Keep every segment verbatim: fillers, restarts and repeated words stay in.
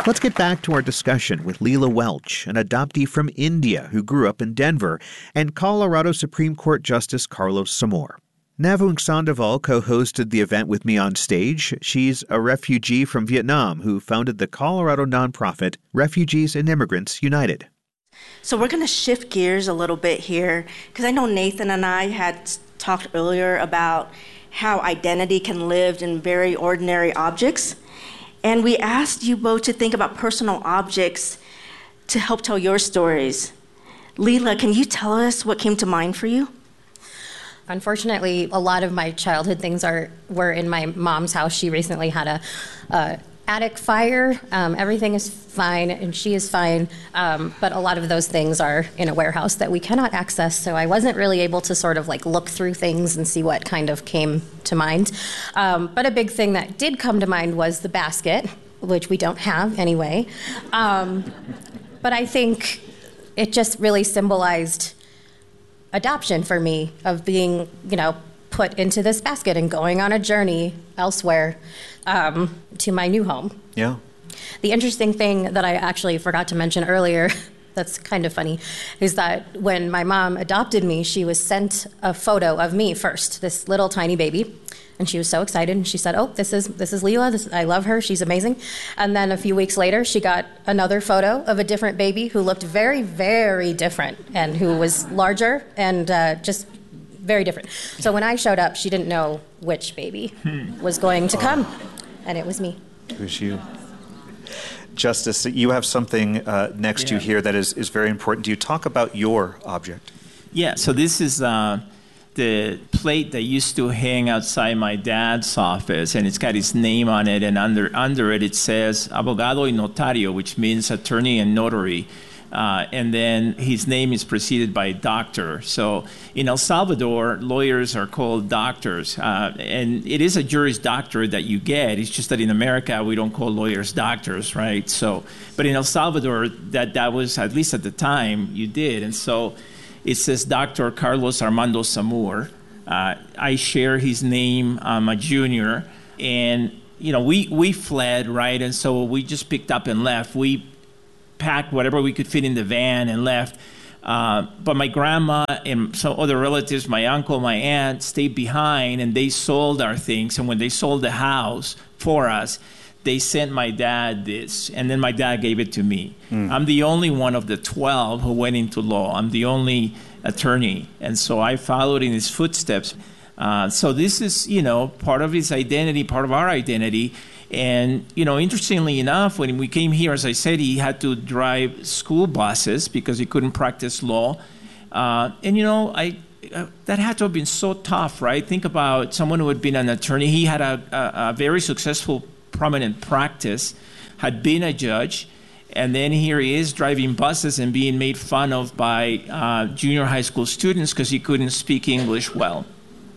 Let's get back to our discussion with Leela Welch, an adoptee from India who grew up in Denver, and Colorado Supreme Court Justice Carlos Samore. Navung Sandoval co-hosted the event with me on stage. She's a refugee from Vietnam who founded the Colorado nonprofit Refugees and Immigrants United. So we're going to shift gears a little bit here, because I know Nathan and I had talked earlier about how identity can live in very ordinary objects. And we asked you both to think about personal objects to help tell your stories. Leela, can you tell us what came to mind for you? Unfortunately, a lot of my childhood things are were in my mom's house. She recently had a, a attic fire. Um, everything is fine, and she is fine. Um, but a lot of those things are in a warehouse that we cannot access. So I wasn't really able to sort of like look through things and see what kind of came to mind. Um, but a big thing that did come to mind was the basket, which we don't have anyway. Um, but I think it just really symbolized adoption for me, of being, you know, put into this basket and going on a journey elsewhere um, to my new home. Yeah. The interesting thing that I actually forgot to mention earlier, that's kind of funny, is that when my mom adopted me, she was sent a photo of me first, this little tiny baby. And she was so excited, and she said, oh, this is this is Leela, this, I love her, she's amazing. And then a few weeks later, she got another photo of a different baby who looked very, very different, and who was larger and uh, just very different. So when I showed up, she didn't know which baby hmm. was going to come, and it was me. It was you. Justice, you have something uh, next to yeah. you here that is, is very important to you. Talk about your object. Yeah, so this is uh, the plate that used to hang outside my dad's office, and it's got his name on it, and under under it it says abogado y notario, which means attorney and notary. Uh, and then his name is preceded by doctor. So in El Salvador, lawyers are called doctors. Uh, and it is a Juris Doctorate that you get. It's just that in America, we don't call lawyers doctors, right? So, but in El Salvador, that, that was, at least at the time, you did. And so it says Doctor Carlos Armando Samore. Uh, I share his name. I'm a junior. And, you know, we, we fled, right? And so we just picked up and left. We packed whatever we could fit in the van and left. Uh, but my grandma and some other relatives, my uncle, my aunt, stayed behind, and they sold our things. And when they sold the house for us, they sent my dad this, and then my dad gave it to me. Mm. I'm the only one of the twelve who went into law. I'm the only attorney, and so I followed in his footsteps. Uh, so this is, you know, part of his identity, part of our identity. And, you know, interestingly enough, when we came here, as I said, he had to drive school buses because he couldn't practice law. Uh, and, you know, I uh, that had to have been so tough, right? Think about someone who had been an attorney. He had a, a, a very successful, prominent practice, had been a judge, and then here he is driving buses and being made fun of by uh, junior high school students because he couldn't speak English well.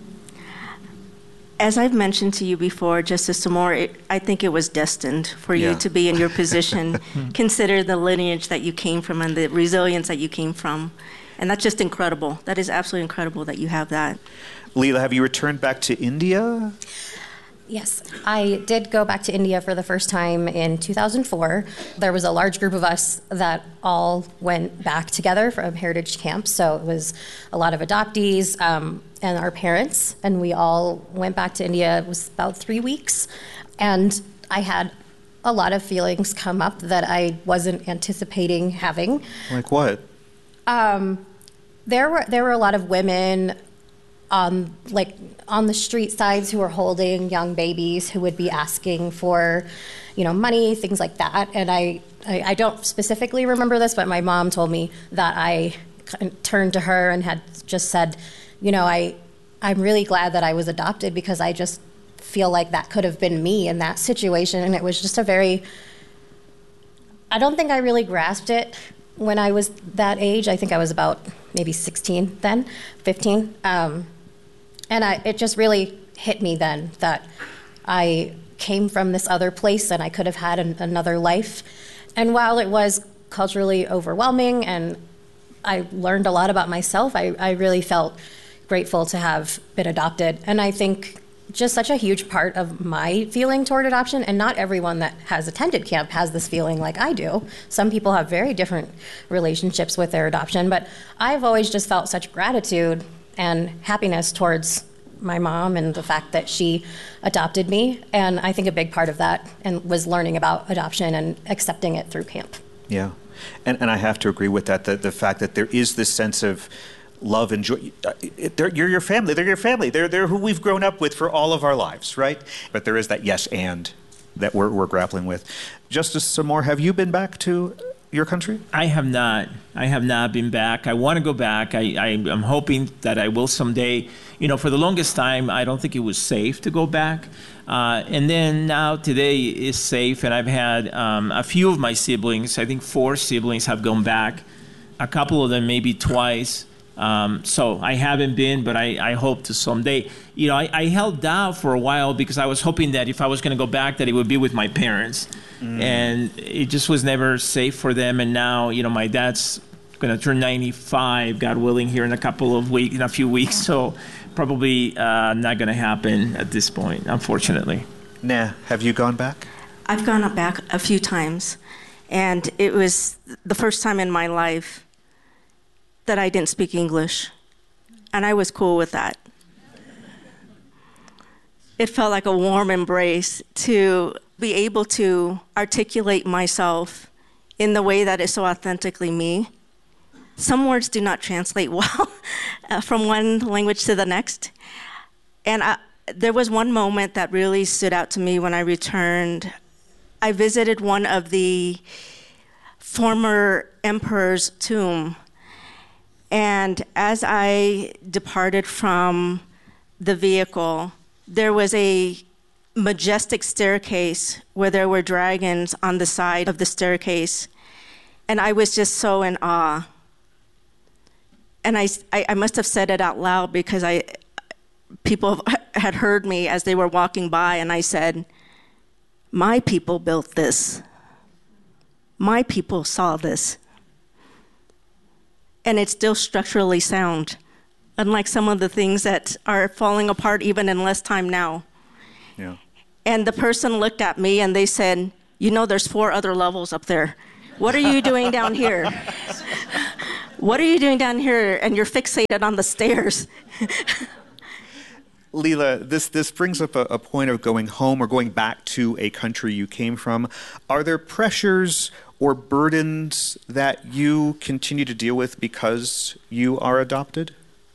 As I've mentioned to you before, Justice Samore, it, I think it was destined for you Yeah. to be in your position. Consider the lineage that you came from and the resilience that you came from. And that's just incredible. That is absolutely incredible that you have that. Leela, have you returned back to India? Yes, I did go back to India for the first time in two thousand four. There was a large group of us that all went back together from heritage camps. So it was a lot of adoptees um, and our parents, and we all went back to India. It was about three weeks. And I had a lot of feelings come up that I wasn't anticipating having. Like what? Um, there were there were a lot of women on like on the street sides who were holding young babies who would be asking for, you know, money, things like that. And I, I, I don't specifically remember this, but my mom told me that I turned to her and had just said, you know, I, I'm really glad that I was adopted because I just feel like that could have been me in that situation. And it was just a very, I don't think I really grasped it when I was that age. I think I was about maybe sixteen then, fifteen. Um, and I, it just really hit me then that I came from this other place and I could have had an, another life. And while it was culturally overwhelming and I learned a lot about myself, I, I really felt grateful to have been adopted. And I think just such a huge part of my feeling toward adoption, and not everyone that has attended camp has this feeling like I do. Some people have very different relationships with their adoption, but I've always just felt such gratitude and happiness towards my mom and the fact that she adopted me, and I think a big part of that and was learning about adoption and accepting it through camp. Yeah, and and I have to agree with that, the, the fact that there is this sense of love and joy. They're, you're your family. They're your family. They're, they're who we've grown up with for all of our lives, right? But there is that yes and that we're, we're grappling with. Justice Samore, have you been back to your country? I have not. I have not been back. I want to go back. I, I, I'm hoping that I will someday. You know, for the longest time, I don't think it was safe to go back. Uh, and then now today is safe, and I've had um, a few of my siblings, I think four siblings have gone back, a couple of them maybe twice. Um, so I haven't been, but I, I hope to someday. You know, I, I held out for a while because I was hoping that if I was going to go back, that it would be with my parents. Mm. And it just was never safe for them. And now, you know, my dad's going to turn ninety-five, God willing, here in a couple of weeks, in a few weeks. So probably uh, not going to happen at this point, unfortunately. Nah, have you gone back? I've gone back a few times. And it was the first time in my life that I didn't speak English, and I was cool with that. It felt like a warm embrace to be able to articulate myself in the way that is so authentically me. Some words do not translate well from one language to the next. And I, there was one moment that really stood out to me when I returned. I visited one of the former emperor's tomb. And as I departed from the vehicle, there was a majestic staircase where there were dragons on the side of the staircase. And I was just so in awe. And I, I, I must have said it out loud because I, people had heard me as they were walking by, and I said, "My people built this. My people saw this. And it's still structurally sound, unlike some of the things that are falling apart even in less time now." Yeah. And the person looked at me and they said, "You know, there's four other levels up there. What are you doing down here? What are you doing down here? And you're fixated on the stairs." Leila, this, this brings up a, a point of going home or going back to a country you came from. Are there pressures or burdens that you continue to deal with because you are adopted?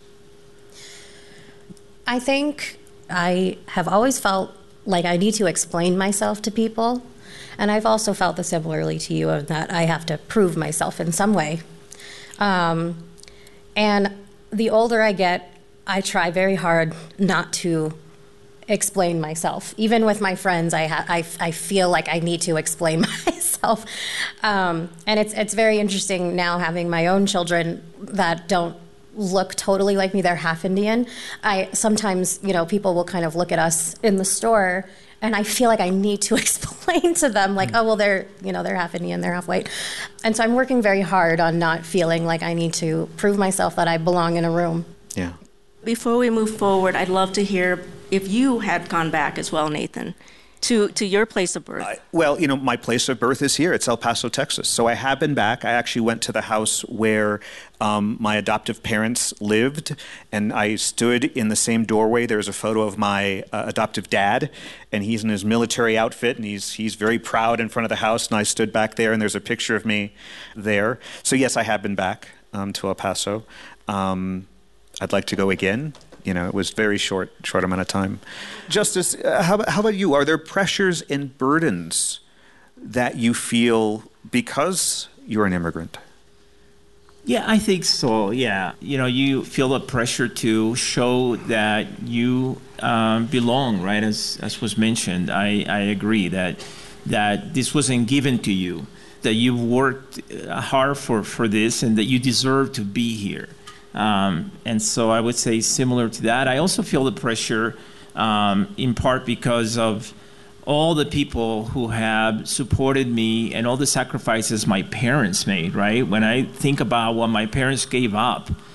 I think I have always felt like I need to explain myself to people. And I've also felt this similarly to you, of that I have to prove myself in some way. Um, and the older I get, I try very hard not to explain myself. Even with my friends, I, ha- I, I feel like I need to explain myself. Um, and it's, it's very interesting now having my own children that don't look totally like me. They're half Indian. I sometimes, you know, people will kind of look at us in the store, and I feel like I need to explain to them, like, oh, well, they're, you know, they're half Indian, they're half white. And so I'm working very hard on not feeling like I need to prove myself that I belong in a room. Yeah. Before we move forward, I'd love to hear if you had gone back as well, Nathan, to, to your place of birth. Uh, well, you know, my place of birth is here. It's El Paso, Texas. So I have been back. I actually went to the house where um, my adoptive parents lived, and I stood in the same doorway. There's a photo of my uh, adoptive dad, and he's in his military outfit, and he's he's very proud in front of the house, and I stood back there, and there's a picture of me there. So yes, I have been back um, to El Paso. Um, I'd like to go again. You know, it was very short, short amount of time. Justice, uh, how, how about you? Are there pressures and burdens that you feel because you're an immigrant? Yeah, I think so. Yeah. You know, you feel a pressure to show that you um, belong, right? As as was mentioned, I, I agree that that this wasn't given to you, that you worked hard for, for this, and that you deserve to be here. Um, and so I would say similar to that. I also feel the pressure um, in part because of all the people who have supported me and all the sacrifices my parents made, right? When I think about what my parents gave up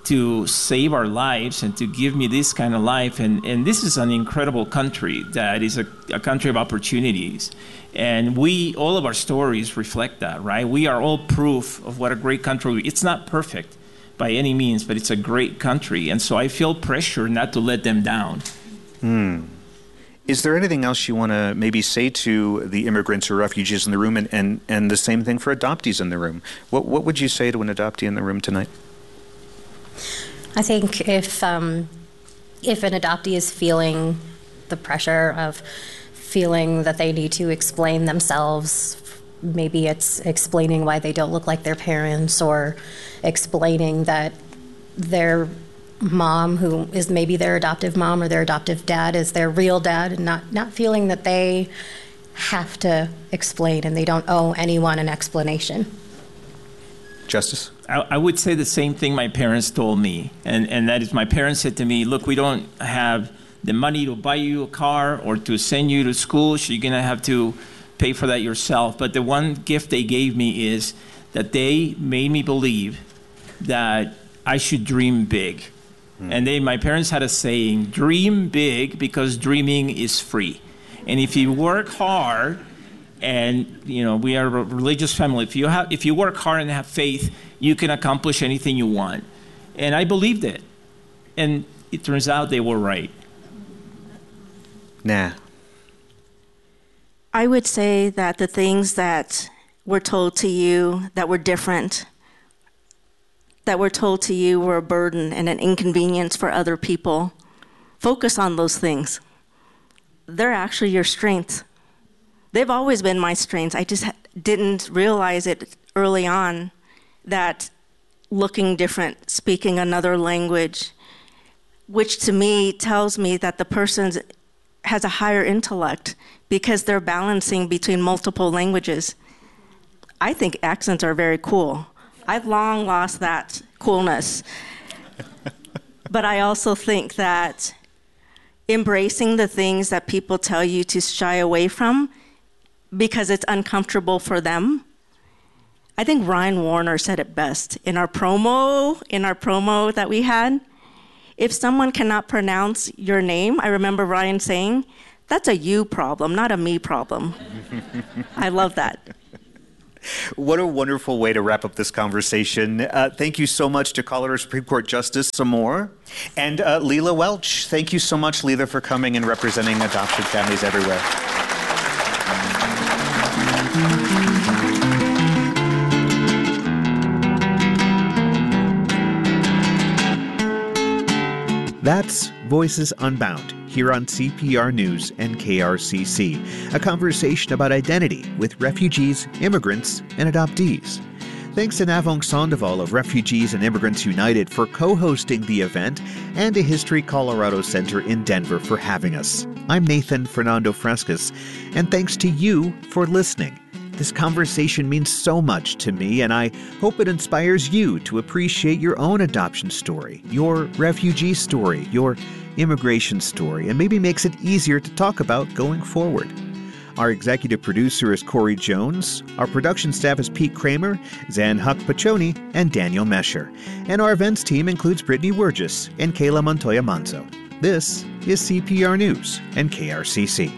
to save our lives and to give me this kind of life. And, and this is an incredible country that is a, a country of opportunities. And we, all of our stories reflect that, right? We are all proof of what a great country we. It's not perfect by any means, but it's a great country. And so I feel pressure not to let them down. Hmm. Is there anything else you want to maybe say to the immigrants or refugees in the room, and, and, and the same thing for adoptees in the room? What, what would you say to an adoptee in the room tonight? I think if um, if an adoptee is feeling the pressure of feeling that they need to explain themselves, maybe it's explaining why they don't look like their parents, or explaining that their mom, who is maybe their adoptive mom or their adoptive dad, is their real dad, and not, not feeling that they have to explain and they don't owe anyone an explanation. Justice? I, I would say the same thing my parents told me, and, and that is my parents said to me, look, we don't have the money to buy you a car or to send you to school, so you're going to have to pay for that yourself. But the one gift they gave me is that they made me believe that I should dream big. Mm. And they, my parents had a saying, dream big because dreaming is free. And if you work hard, and you know, we are a religious family, if you have, if you work hard and have faith, you can accomplish anything you want. And I believed it. And it turns out they were right. Nah. I would say that the things that were told to you that were different, that were told to you were a burden and an inconvenience for other people, focus on those things. They're actually your strength. They've always been my strengths. I just didn't realize it early on, that looking different, speaking another language, which to me tells me that the person has a higher intellect because they're balancing between multiple languages. I think accents are very cool. I've long lost that coolness. But I also think that embracing the things that people tell you to shy away from because it's uncomfortable for them. I think Ryan Warner said it best in our promo, in our promo that we had. If someone cannot pronounce your name, I remember Ryan saying, that's a you problem, not a me problem. I love that. What a wonderful way to wrap up this conversation. Uh, thank you so much to Colorado Supreme Court Justice Samore. And uh, Leila Welch, thank you so much, Leila, for coming and representing adoption families everywhere. That's Voices Unbound, here on C P R News and K R C C, a conversation about identity with refugees, immigrants, and adoptees. Thanks to Navong Sandoval of Refugees and Immigrants United for co-hosting the event, and to History Colorado Center in Denver for having us. I'm Nathan Fernando Frescas, and thanks to you for listening. This conversation means so much to me, and I hope it inspires you to appreciate your own adoption story, your refugee story, your immigration story, and maybe makes it easier to talk about going forward. Our executive producer is Corey Jones. Our production staff is Pete Kramer, Zan Huck-Pachoni, and Daniel Mesher. And our events team includes Brittany Wurgis and Kayla Montoya Manzo. This is C P R News and K R C C.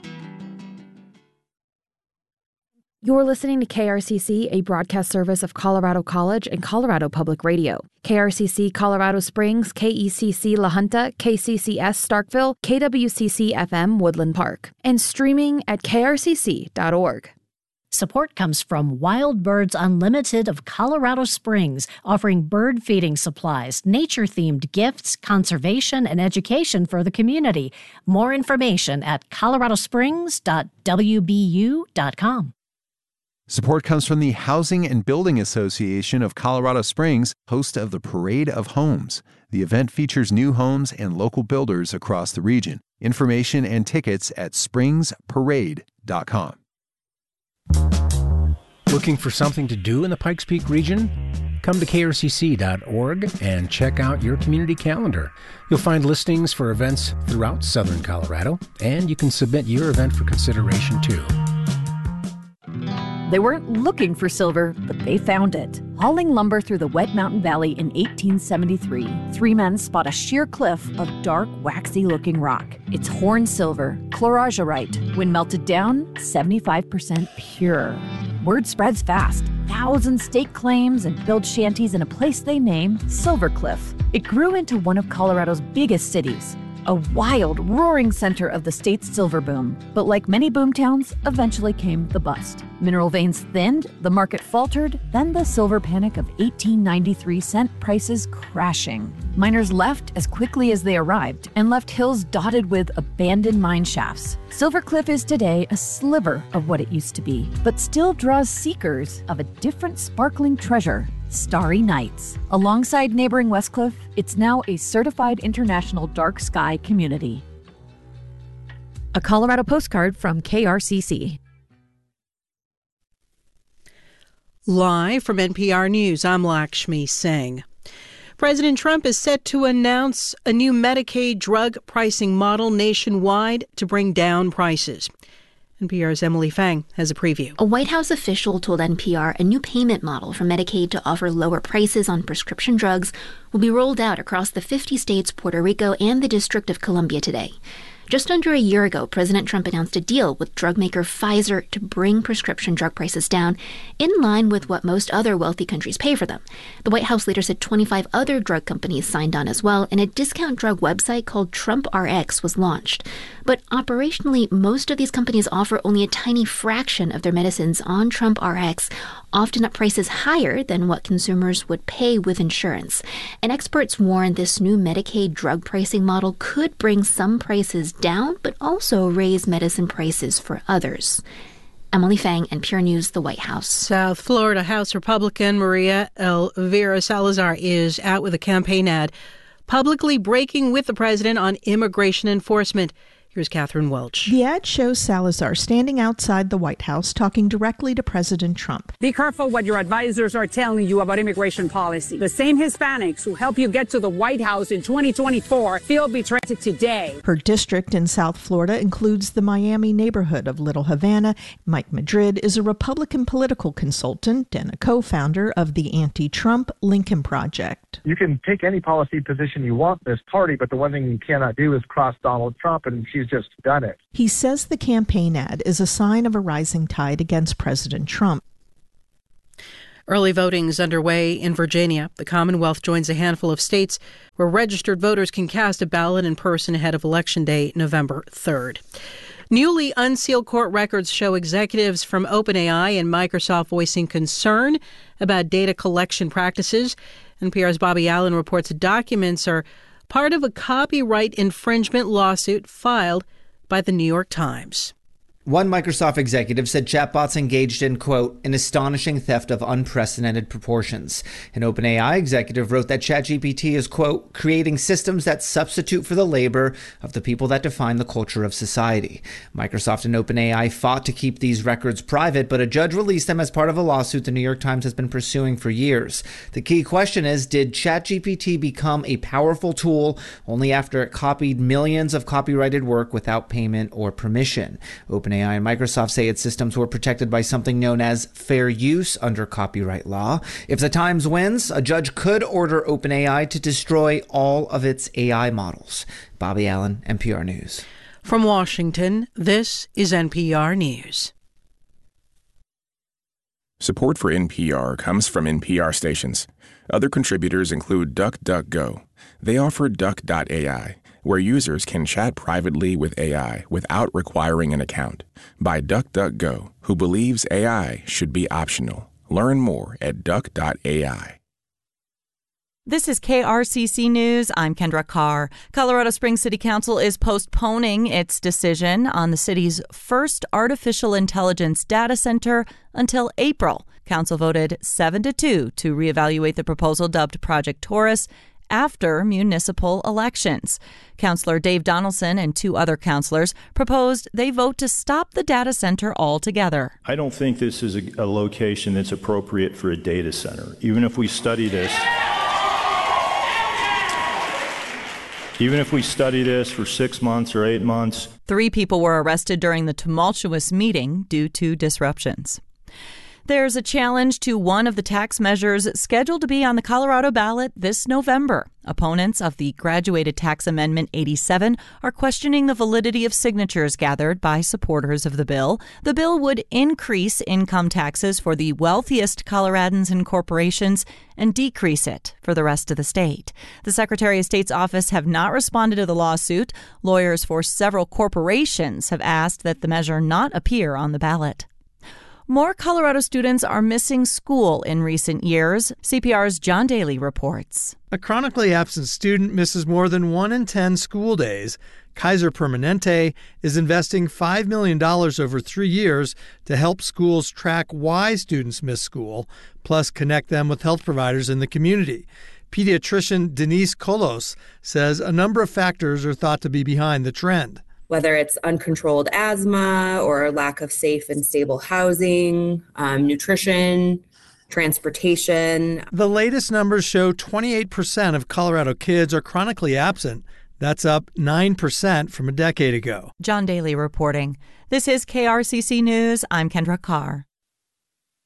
You're listening to K R C C, a broadcast service of Colorado College and Colorado Public Radio. K R C C Colorado Springs, K E C C La Junta, K C C S Starkville, K W C C F M Woodland Park, and streaming at K R C C dot org. Support comes from Wild Birds Unlimited of Colorado Springs, offering bird feeding supplies, nature-themed gifts, conservation, and education for the community. More information at colorado springs dot w b u dot com. Support comes from the Housing and Building Association of Colorado Springs, host of the Parade of Homes. The event features new homes and local builders across the region. Information and tickets at springs parade dot com. Looking for something to do in the Pikes Peak region? Come to K R C C dot org and check out your community calendar. You'll find listings for events throughout southern Colorado, and you can submit your event for consideration too. They weren't looking for silver, but they found it. Hauling lumber through the Wet Mountain Valley in eighteen seventy-three, three men spot a sheer cliff of dark, waxy-looking rock. It's horn silver, chlorargyrite. When melted down, seventy-five percent pure. Word spreads fast. Thousands stake claims and build shanties in a place they name Silver Cliff. It grew into one of Colorado's biggest cities, a wild, roaring center of the state's silver boom. But like many boom towns, eventually came the bust. Mineral veins thinned, the market faltered, then the silver panic of eighteen ninety-three sent prices crashing. Miners left as quickly as they arrived and left hills dotted with abandoned mine shafts. Silver Cliff is today a sliver of what it used to be, but still draws seekers of a different sparkling treasure. Starry Nights. Alongside neighboring Westcliff, it's now a certified international dark sky community. A Colorado postcard from K R C C. Live from N P R News, I'm Lakshmi Singh. President Trump is set to announce a new Medicaid drug pricing model nationwide to bring down prices. N P R's Emily Fang has a preview. A White House official told N P R a new payment model for Medicaid to offer lower prices on prescription drugs will be rolled out across the fifty states, Puerto Rico, and the District of Columbia today. Just under a year ago, President Trump announced a deal with drug maker Pfizer to bring prescription drug prices down in line with what most other wealthy countries pay for them. The White House later said twenty-five other drug companies signed on as well, and a discount drug website called Trump R X was launched. But operationally, most of these companies offer only a tiny fraction of their medicines on Trump R X, often at prices higher than what consumers would pay with insurance. And experts warn this new Medicaid drug pricing model could bring some prices down, but also raise medicine prices for others. Emily Fang, N P R News, the White House. South Florida House Republican Maria Elvira Salazar is out with a campaign ad publicly breaking with the president on immigration enforcement. Here's Catherine Welch. The ad shows Salazar standing outside the White House talking directly to President Trump. Be careful what your advisors are telling you about immigration policy. The same Hispanics who help you get to the White House in twenty twenty-four feel betrayed today. Her district in South Florida includes the Miami neighborhood of Little Havana. Mike Madrid is a Republican political consultant and a co-founder of the anti-Trump Lincoln Project. You can take any policy position you want in this party, but the one thing you cannot do is cross Donald Trump, and she's just done it. He says the campaign ad is a sign of a rising tide against President Trump. Early voting is underway in Virginia. The Commonwealth joins a handful of states where registered voters can cast a ballot in person ahead of Election Day, November third. Newly unsealed court records show executives from OpenAI and Microsoft voicing concern about data collection practices. N P R's Bobby Allen reports the documents are part of a copyright infringement lawsuit filed by the New York Times. One Microsoft executive said chatbots engaged in, quote, an astonishing theft of unprecedented proportions. An OpenAI executive wrote that ChatGPT is, quote, creating systems that substitute for the labor of the people that define the culture of society. Microsoft and OpenAI fought to keep these records private, but a judge released them as part of a lawsuit the New York Times has been pursuing for years. The key question is, did ChatGPT become a powerful tool only after it copied millions of copyrighted work without payment or permission? OpenAI OpenAI and Microsoft say its systems were protected by something known as fair use under copyright law. If the Times wins, a judge could order OpenAI to destroy all of its A I models. Bobby Allen, N P R News. From Washington, this is N P R News. Support for N P R comes from N P R stations. Other contributors include DuckDuckGo. They offer Duck dot A I, where users can chat privately with A I without requiring an account. By DuckDuckGo, who believes A I should be optional. Learn more at Duck dot A I. This is K R C C News. I'm Kendra Carr. Colorado Springs City Council is postponing its decision on the city's first artificial intelligence data center until April. Council voted seven to two to reevaluate the proposal dubbed Project Taurus after municipal elections. Councilor Dave Donaldson and two other councilors proposed they vote to stop the data center altogether. I don't think this is a, a location that's appropriate for a data center. Even if we study this, even if we study this for six months or eight months. Three people were arrested during the tumultuous meeting due to disruptions. There's a challenge to one of the tax measures scheduled to be on the Colorado ballot this November. Opponents of the Graduated Tax Amendment eighty-seven are questioning the validity of signatures gathered by supporters of the bill. The bill would increase income taxes for the wealthiest Coloradans and corporations and decrease it for the rest of the state. The Secretary of State's office have not responded to the lawsuit. Lawyers for several corporations have asked that the measure not appear on the ballot. More Colorado students are missing school in recent years. C P R's John Daly reports. A chronically absent student misses more than one in ten school days. Kaiser Permanente is investing five million dollars over three years to help schools track why students miss school, plus connect them with health providers in the community. Pediatrician Denise Colos says a number of factors are thought to be behind the trend. Whether it's uncontrolled asthma or lack of safe and stable housing, um, nutrition, transportation. The latest numbers show twenty-eight percent of Colorado kids are chronically absent. That's up nine percent from a decade ago. John Daly reporting. This is K R C C News. I'm Kendra Carr.